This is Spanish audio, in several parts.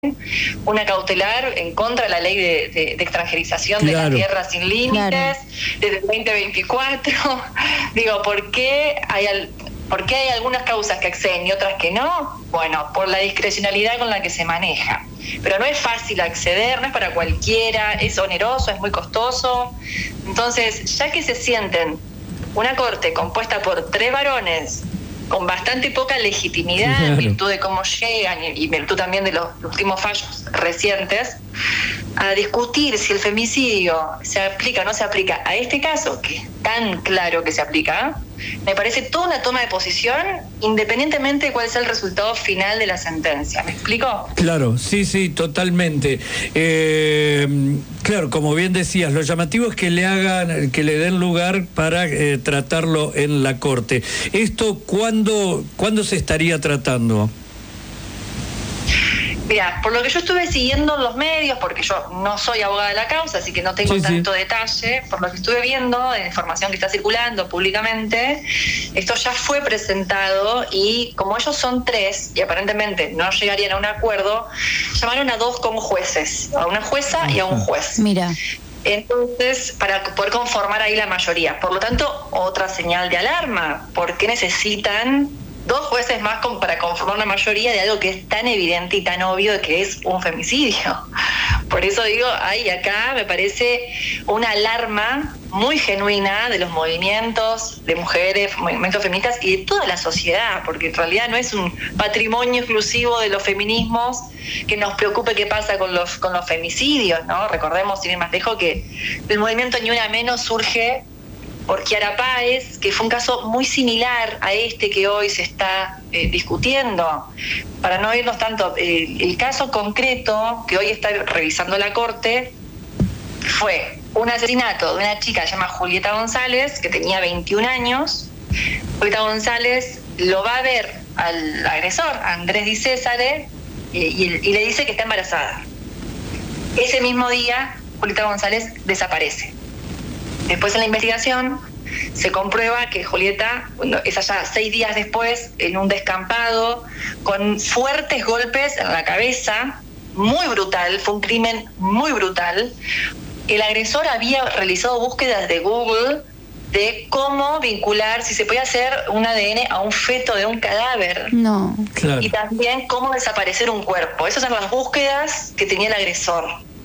una cautelar en contra de la ley de extranjerización de la tierra sin límites, desde el 2024. Digo, ¿por qué hay algunas causas que acceden y otras que no? Bueno, por la discrecionalidad con la que se maneja. Pero no es fácil acceder, no es para cualquiera, es oneroso, es muy costoso. Entonces, ya que se sienten una corte compuesta por 3 varones con bastante poca legitimidad en virtud de cómo llegan y en virtud también de los últimos fallos recientes, a discutir si el femicidio se aplica o no se aplica a este caso, que es tan claro que se aplica, me parece toda una toma de posición independientemente de cuál sea el resultado final de la sentencia. ¿Me explico? Claro, sí, totalmente. Claro, como bien decías, lo llamativo es que le den lugar para tratarlo en la corte. ¿Esto cuándo se estaría tratando? Mira, por lo que yo estuve siguiendo en los medios, porque yo no soy abogada de la causa, así que no tengo tanto detalle, por lo que estuve viendo de información que está circulando públicamente, esto ya fue presentado y como ellos son 3 y aparentemente no llegarían a un acuerdo, llamaron a 2 como jueces, a una jueza y a un juez. Mira. Entonces, para poder conformar ahí la mayoría. Por lo tanto, otra señal de alarma, porque necesitan 2 jueces más para conformar una mayoría de algo que es tan evidente y tan obvio de que es un femicidio. Por eso digo, acá me parece una alarma muy genuina de los movimientos de mujeres, movimientos feministas y de toda la sociedad, porque en realidad no es un patrimonio exclusivo de los feminismos que nos preocupe qué pasa con los femicidios, ¿no? Recordemos, sin ir más lejos, que el movimiento Ni Una Menos surge por Chiara Páez, que fue un caso muy similar a este que hoy se está discutiendo. Para no irnos tanto, el caso concreto que hoy está revisando la Corte fue un asesinato de una chica llamada Julieta González, que tenía 21 años. Julieta González lo va a ver al agresor, Andrés Di Césare, y le dice que está embarazada. Ese mismo día, Julieta González desaparece. Después en la investigación se comprueba que Julieta es allá 6 días después en un descampado con fuertes golpes en la cabeza, muy brutal, fue un crimen muy brutal. El agresor había realizado búsquedas de Google de cómo vincular, si se podía hacer un ADN a un feto de un cadáver. No, claro. Y también cómo desaparecer un cuerpo. Esas eran las búsquedas que tenía el agresor.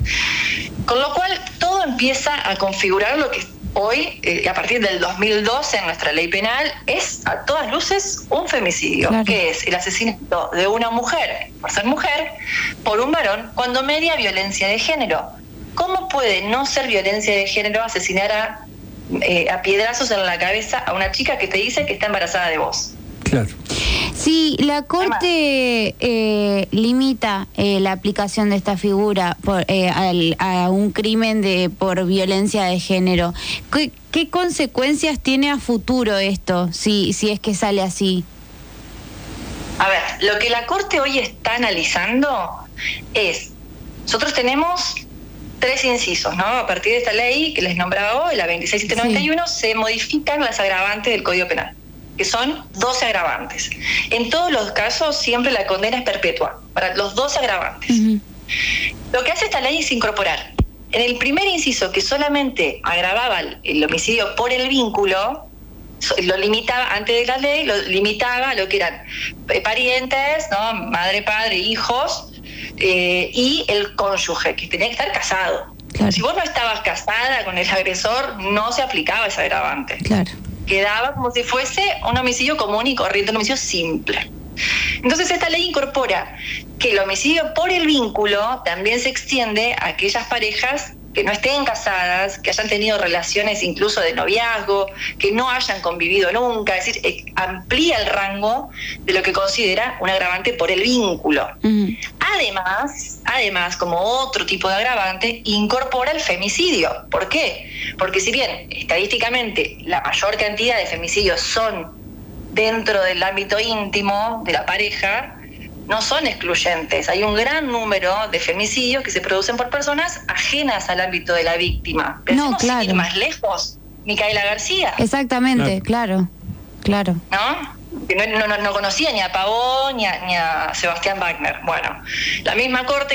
Con lo cual todo empieza a configurar lo que hoy, a partir del 2012 en nuestra ley penal, es a todas luces un femicidio, claro, que es el asesinato de una mujer, por ser mujer, por un varón, cuando media violencia de género. ¿Cómo puede no ser violencia de género asesinar a piedrazos en la cabeza a una chica que te dice que está embarazada de vos? Claro. Sí, la Corte limita la aplicación de esta figura a un crimen por violencia de género. ¿Qué consecuencias tiene a futuro esto, si es que sale así? A ver, lo que la Corte hoy está analizando es, nosotros tenemos 3 incisos, ¿no? A partir de esta ley que les nombraba hoy, la 26791, se modifican las agravantes del Código Penal, que son 12 agravantes. En todos los casos siempre la condena es perpetua, para los 12 agravantes. Uh-huh. Lo que hace esta ley es incorporar, en el primer inciso que solamente agravaba el homicidio por el vínculo, lo limitaba, antes de la ley, lo limitaba a lo que eran parientes, ¿no? Madre, padre, hijos, y el cónyuge, que tenía que estar casado. Claro. Si vos no estabas casada con el agresor, no se aplicaba ese agravante. Claro. Quedaba como si fuese un homicidio común y corriente, un homicidio simple. Entonces esta ley incorpora que el homicidio por el vínculo también se extiende a aquellas parejas que no estén casadas, que hayan tenido relaciones incluso de noviazgo, que no hayan convivido nunca, es decir, amplía el rango de lo que considera un agravante por el vínculo. Uh-huh. Además, como otro tipo de agravante, incorpora el femicidio. ¿Por qué? Porque si bien estadísticamente la mayor cantidad de femicidios son dentro del ámbito íntimo de la pareja, no son excluyentes. Hay un gran número de femicidios que se producen por personas ajenas al ámbito de la víctima. Pensemos sin ir más lejos, Micaela García. Exactamente, claro. ¿No? que no conocía ni a Pavón ni a Sebastián Wagner. Bueno, la misma corte